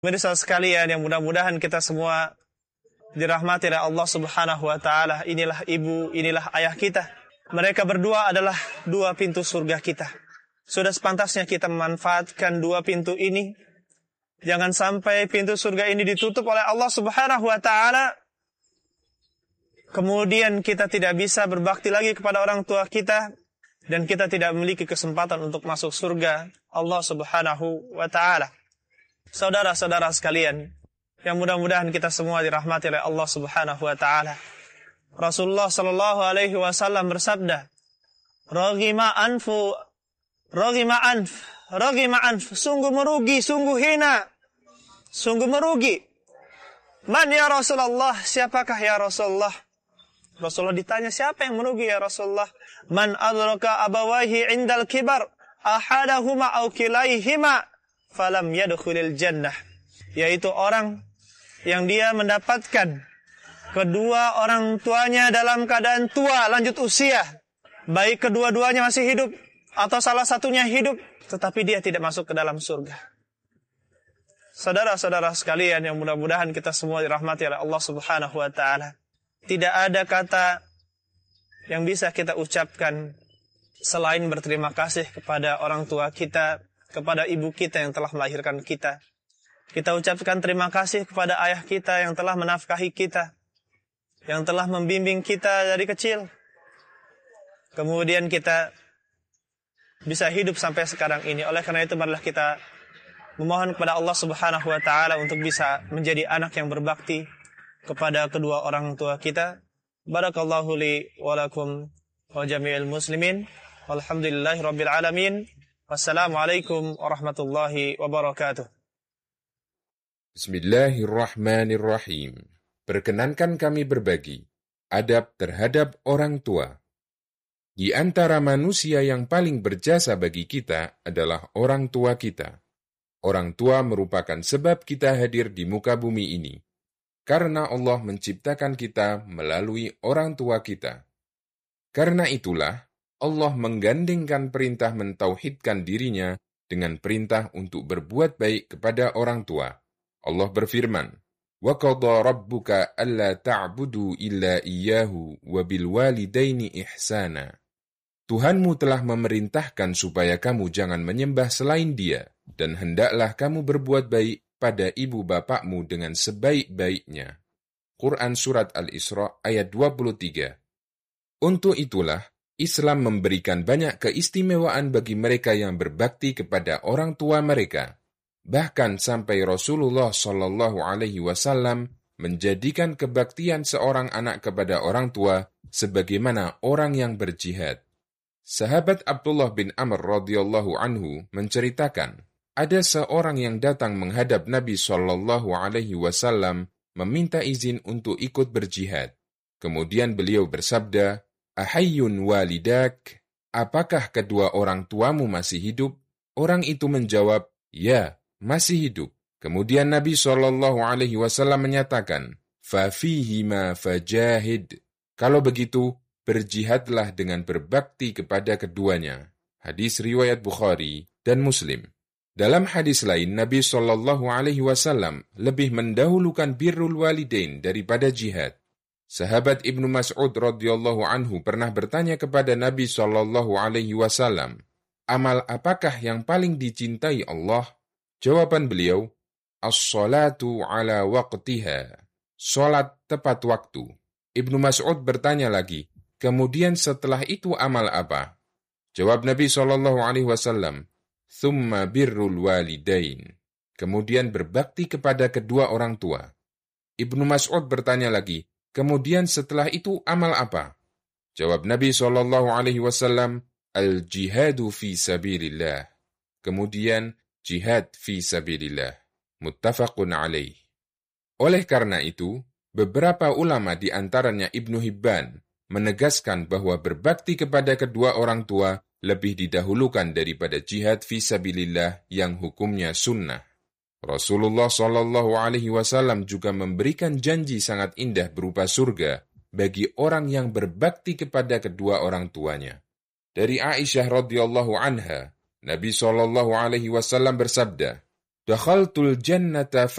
Pemirsa sekalian yang mudah-mudahan kita semua dirahmati oleh Allah Subhanahu wa taala. Inilah ibu, inilah ayah kita. Mereka berdua adalah dua pintu surga kita. Sudah sepantasnya kita memanfaatkan dua pintu ini. Jangan sampai pintu surga ini ditutup oleh Allah Subhanahu wa taala. Kemudian kita tidak bisa berbakti lagi kepada orang tua kita dan kita tidak memiliki kesempatan untuk masuk surga Allah Subhanahu wa taala. Saudara-saudara sekalian, yang mudah-mudahan kita semua dirahmati oleh Allah Subhanahu wa taala. Rasulullah sallallahu alaihi wasallam bersabda, "Raghima anf, sungguh merugi, sungguh hina, sungguh merugi." Man ya Rasulullah, siapakah ya Rasulullah? Rasulullah ditanya, siapa yang merugi ya Rasulullah? Man adraka abawaihi indal kibar, ahadahuma aw kilaihima falam yadkhulil jannah. Yaitu orang yang dia mendapatkan kedua orang tuanya dalam keadaan tua, lanjut usia. Baik kedua-duanya masih hidup atau salah satunya hidup, tetapi dia tidak masuk ke dalam surga. Saudara-saudara sekalian yang mudah-mudahan kita semua dirahmati oleh Allah Subhanahu wa taala. Tidak ada kata yang bisa kita ucapkan selain berterima kasih kepada orang tua kita, kepada ibu kita yang telah melahirkan kita. Kita ucapkan terima kasih kepada ayah kita yang telah menafkahi kita, yang telah membimbing kita dari kecil. Kemudian kita bisa hidup sampai sekarang ini. Oleh karena itu marilah kita memohon kepada Allah Subhanahu wa taala untuk bisa menjadi anak yang berbakti kepada kedua orang tua kita. Barakallahu li wa lakum wa jami'il muslimin. Walhamdulillahirabbil alamin. Wassalamualaikum warahmatullahi wabarakatuh. Bismillahirrahmanirrahim. Perkenankan kami berbagi adab terhadap orang tua. Di antara manusia yang paling berjasa bagi kita adalah orang tua kita. Orang tua merupakan sebab kita hadir di muka bumi ini. Karena Allah menciptakan kita melalui orang tua kita. Karena itulah Allah menggandengkan perintah mentauhidkan dirinya dengan perintah untuk berbuat baik kepada orang tua. Allah berfirman, "Wa qadha rabbuka alla ta'budu illa iyyahu wa bil walidaini ihsana." Tuhanmu telah memerintahkan supaya kamu jangan menyembah selain Dia, dan hendaklah kamu berbuat baik pada ibu bapakmu dengan sebaik-baiknya. Quran Surat Al-Isra ayat 23. Untuk itulah, Islam memberikan banyak keistimewaan bagi mereka yang berbakti kepada orang tua mereka. Bahkan sampai Rasulullah Shallallahu Alaihi Wasallam menjadikan kebaktian seorang anak kepada orang tua sebagaimana orang yang berjihad. Sahabat Abdullah bin Amr radhiyallahu anhu menceritakan, ada seorang yang datang menghadap Nabi Shallallahu Alaihi Wasallam meminta izin untuk ikut berjihad. Kemudian beliau bersabda, "Ahayyun walidak, apakah kedua orang tuamu masih hidup?" Orang itu menjawab, "Ya, masih hidup." Kemudian Nabi SAW menyatakan, "Fafihima fajahid." Kalau begitu, berjihadlah dengan berbakti kepada keduanya. Hadis riwayat Bukhari dan Muslim. Dalam hadis lain, Nabi SAW lebih mendahulukan birrul walidain daripada jihad. Sahabat Ibnu Mas'ud radhiyallahu anhu pernah bertanya kepada Nabi SAW, amal apakah yang paling dicintai Allah? Jawaban beliau, as-salatu ala waqtiha, salat tepat waktu. Ibnu Mas'ud bertanya lagi, kemudian setelah itu amal apa? Jawab Nabi SAW, thumma birrul walidain, kemudian berbakti kepada kedua orang tua. Ibnu Mas'ud bertanya lagi, kemudian setelah itu amal apa? Jawab Nabi SAW, al-jihadu fi sabilillah. Kemudian jihad fi sabilillah. Muttafaqun alaih. Oleh karena itu, beberapa ulama di antaranya Ibnu Hibban menegaskan bahwa berbakti kepada kedua orang tua lebih didahulukan daripada jihad fi sabilillah yang hukumnya sunnah. Rasulullah SAW juga memberikan janji sangat indah berupa surga bagi orang yang berbakti kepada kedua orang tuanya. Dari Aisyah radhiyallahu anha, Nabi SAW bersabda, Dakhaltul jannata